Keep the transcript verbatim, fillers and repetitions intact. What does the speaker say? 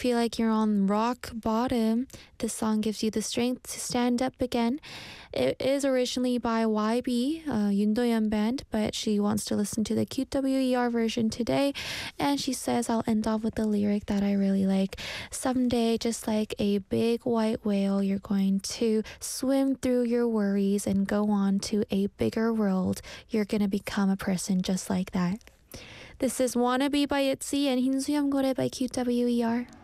feel like you're on rock bottom, this song gives you the strength to stand up again. It is originally by Y B, uh, Yoon Do-yeon band, but she wants to listen to the Q W E R version today. And she says, I'll end off with the lyric that I really like. Someday, just like a big white whale, you're going to swim through your worries and go on to a bigger world. You're gonna become a person just like that. This is Wannabe by ITZY and 흰수염 고래 by Q W E R.